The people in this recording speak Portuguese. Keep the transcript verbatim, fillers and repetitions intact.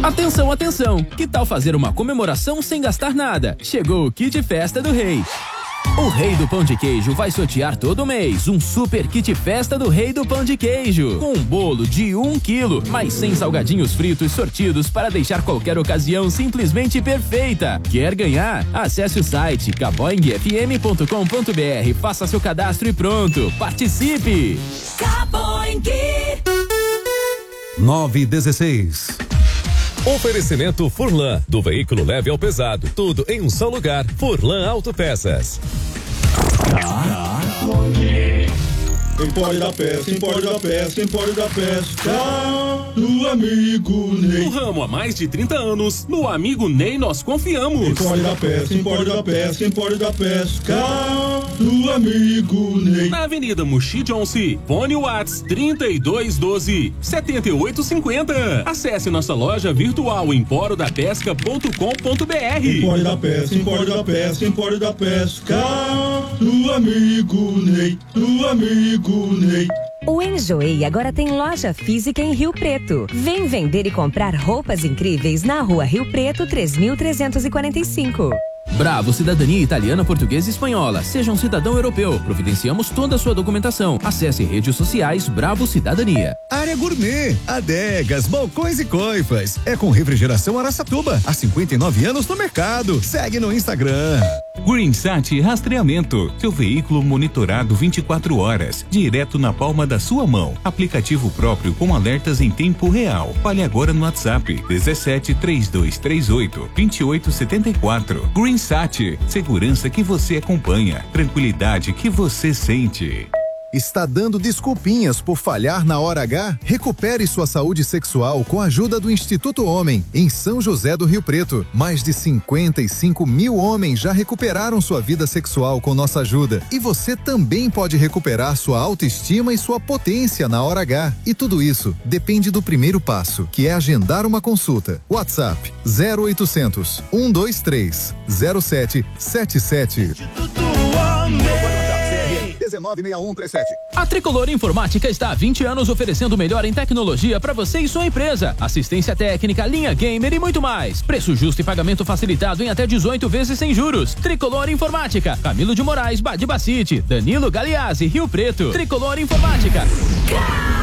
Atenção, atenção! Que tal fazer uma comemoração sem gastar nada? Chegou o Kit Festa do Rei. O Rei do Pão de Queijo vai sortear todo mês um super kit festa do Rei do Pão de Queijo. Com um bolo de um quilo, mais cem salgadinhos fritos sortidos para deixar qualquer ocasião simplesmente perfeita. Quer ganhar? Acesse o site caboing f m ponto com ponto b r, faça seu cadastro e pronto. Participe! Caboing nove e dezesseis. Oferecimento Furlan, do veículo leve ao pesado, tudo em um só lugar. Furlan Autopeças. Empório da Pesca, Empório da Pesca, Empório da Pesca, do amigo Ney. No ramo há mais de trinta anos, no amigo Ney nós confiamos. Empório da Pesca, Empório da Pesca, Empório da Pesca, do amigo Ney. Na Avenida Muxi Johnson, fone Whats trinta e dois doze, setenta e oito cinquenta. Acesse nossa loja virtual empório da pesca ponto com ponto b r. Empório da Pesca, Empório da Pesca, Empório da Pesca, do amigo Ney, do amigo Ney. O Enjoei agora tem loja física em Rio Preto. Vem vender e comprar roupas incríveis na Rua Rio Preto, três mil trezentos e quarenta e cinco. Bravo Cidadania Italiana, Portuguesa e Espanhola. Seja um cidadão europeu. Providenciamos toda a sua documentação. Acesse redes sociais Bravo Cidadania. Área Gourmet, adegas, balcões e coifas. É com refrigeração Araçatuba. Há cinquenta e nove anos no mercado. Segue no Instagram. GreenSat Rastreamento. Seu veículo monitorado vinte e quatro horas. Direto na palma da sua mão. Aplicativo próprio com alertas em tempo real. Fale agora no WhatsApp dezessete, trinta e dois trinta e oito, vinte e oito setenta e quatro. GreenSat. Segurança que você acompanha. Tranquilidade que você sente. Está dando desculpinhas por falhar na hora H? Recupere sua saúde sexual com a ajuda do Instituto Homem, em São José do Rio Preto. Mais de cinquenta e cinco mil homens já recuperaram sua vida sexual com nossa ajuda. E você também pode recuperar sua autoestima e sua potência na hora H. E tudo isso depende do primeiro passo, que é agendar uma consulta. WhatsApp zero oitocentos, cento e vinte e três, zero sete sete sete. dezenove sessenta e um trinta e sete. A Tricolor Informática está há vinte anos oferecendo o melhor em tecnologia para você e sua empresa. Assistência técnica, linha gamer e muito mais. Preço justo e pagamento facilitado em até dezoito vezes sem juros. Tricolor Informática, Camilo de Moraes, Badibacite, Danilo Galeazzi, Rio Preto. Tricolor Informática.